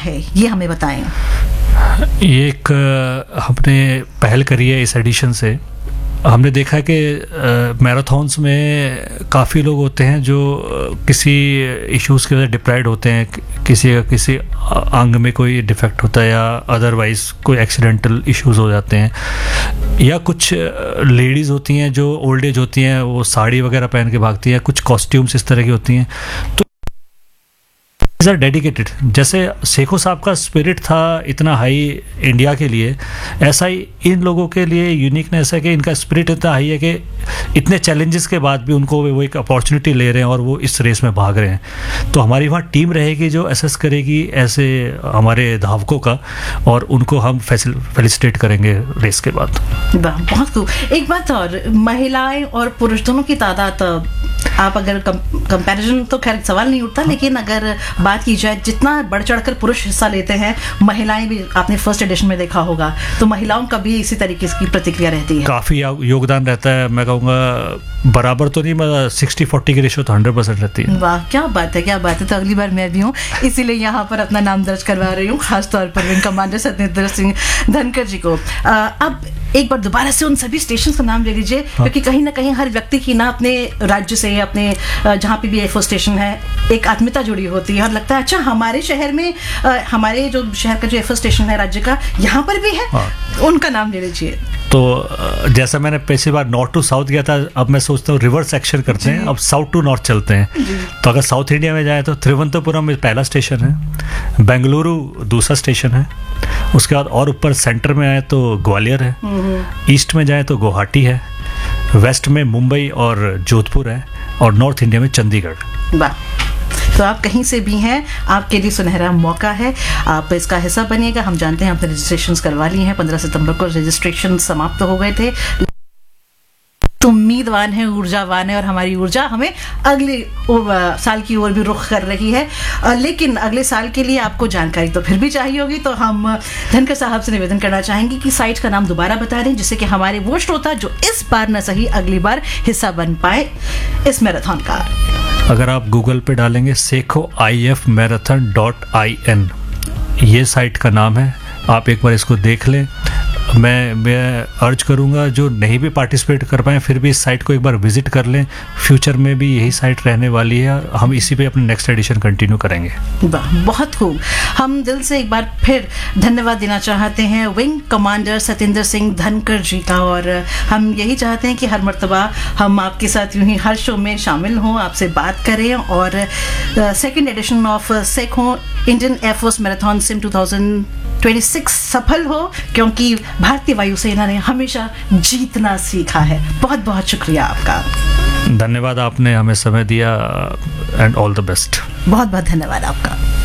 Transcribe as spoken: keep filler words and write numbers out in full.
है, ये हमें बताएं। ये एक हमने पहल करी है इस एडिशन से। हमने देखा है कि मैराथॉन्स में काफ़ी लोग होते हैं जो किसी इश्यूज़ की वजह से डिप्राइव्ड होते हैं, किसी किसी अंग में कोई डिफेक्ट होता है या अदरवाइज कोई एक्सीडेंटल इश्यूज़ हो जाते हैं, या कुछ लेडीज़ होती हैं जो ओल्ड एज होती हैं, वो साड़ी वगैरह पहन के भागती हैं, कुछ कॉस्ट्यूम्स इस तरह की होती हैं। तो आर डेडिकेटेड, जैसे सेखो साहब का स्पिरिट था इतना हाई इंडिया के लिए, ऐसा ही इन लोगों के लिए यूनिकनेस है कि इनका स्पिरिट इतना हाई है कि इतने चैलेंजेस के बाद भी उनको वो एक अपॉर्चुनिटी ले रहे हैं और वो इस रेस में भाग रहे हैं। तो हमारी वहाँ टीम रहेगी जो असेस करेगी ऐसे हमारे धावकों का, और उनको हम फेलिसिटेट करेंगे रेस के बाद। बहुत खूब। एक बात और, महिलाएं और पुरुष दोनों की तादाद, आप अगर कंपैरिजन तो खैर सवाल नहीं उठता, लेकिन अगर बात की जाए जितना बढ़ चढ़कर पुरुष हिस्सा लेते हैं, महिलाएं भी आपने फर्स्ट एडिशन में देखा होगा, तो महिलाओं का भी इसी तरीके की प्रतिक्रिया रहती है? काफ़ी योगदान रहता है, मैं कहूँगा बराबर तो नहीं, मतलब सिक्सटी फोर्टी की रेशो तो हंड्रेड परसेंट रहती है। वाह, क्या बात है, क्या बात है। तो अगली बार मैं भी हूँ, इसीलिए यहाँ पर अपना नाम दर्ज करवा रही हूँ, खासतौर पर विंग कमांडर सत्येंद्र सिंह धनखड़ जी को। अब एक बार दोबारा से उन सभी स्टेशन का नाम ले लीजिए, हाँ। क्योंकि कहीं ना कहीं हर व्यक्ति की ना अपने राज्य से, अपने जहाँ पे भी एयरफोर्स स्टेशन है, एक आत्मीयता जुड़ी होती है और लगता है अच्छा हमारे शहर में, हमारे जो शहर का जो एयरफोर्स स्टेशन है राज्य का, यहाँ पर भी है, हाँ। उनका नाम ले लीजिए। तो जैसा मैंने पिछली बार नॉर्थ टू साउथ गया था, अब मैं सोचता हूँ रिवर्स एक्शन करते हैं, अब साउथ टू नॉर्थ चलते हैं। तो अगर साउथ इंडिया में जाए तो तिरुवनंतपुरम में पहला स्टेशन है, बेंगलुरु दूसरा स्टेशन है, उसके बाद और ऊपर सेंटर में आए तो ग्वालियर है, ईस्ट में जाए तो गुवाहाटी है, वेस्ट में मुंबई और जोधपुर है, और नॉर्थ इंडिया में चंडीगढ़। वाह, तो आप कहीं से भी हैं, आपके लिए सुनहरा मौका है, आप इसका हिस्सा बनिएगा। हम जानते हैं आपने रजिस्ट्रेशन करवा लिए हैं, पंद्रह सितंबर को रजिस्ट्रेशन समाप्त हो गए थे। तो उम्मीदवान है, ऊर्जावान है, और हमारी ऊर्जा हमें अगले साल की ओर भी रुख कर रही है। लेकिन अगले साल के लिए आपको जानकारी तो फिर भी चाहिए होगी, तो हम धनखड़ साहब से निवेदन करना चाहेंगे कि साइट का नाम दोबारा बता दें, जिससे कि हमारे वो श्रोता जो इस बार न सही अगली बार हिस्सा बन पाए इस मैराथन का। अगर आप गूगल पे डालेंगे Sekhon I F marathon dot I N, ये साइट का नाम है, आप एक बार इसको देख लें। मैं मैं अर्ज करूंगा जो नहीं भी पार्टिसिपेट कर पाए फिर भी इस साइट को एक बार विजिट कर लें। फ्यूचर में भी यही साइट रहने वाली है, हम इसी पे अपने नेक्स्ट एडिशन कंटिन्यू करेंगे। बहुत खूब। हम दिल से एक बार फिर धन्यवाद देना चाहते हैं विंग कमांडर सत्येंद्र सिंह धनखड़ जी का, और हम यही चाहते हैं कि हर मर्तबा हम आपके साथ यूं ही हर शो में शामिल हों, आपसे बात करें, और second edition of Sekhon Indian air force marathon SIM two thousand twenty six सफल हो, क्योंकि भारतीय वायुसेना ने हमेशा जीतना सीखा है। बहुत बहुत शुक्रिया आपका। धन्यवाद, आपने हमें समय दिया, एंड ऑल द बेस्ट। बहुत बहुत धन्यवाद आपका।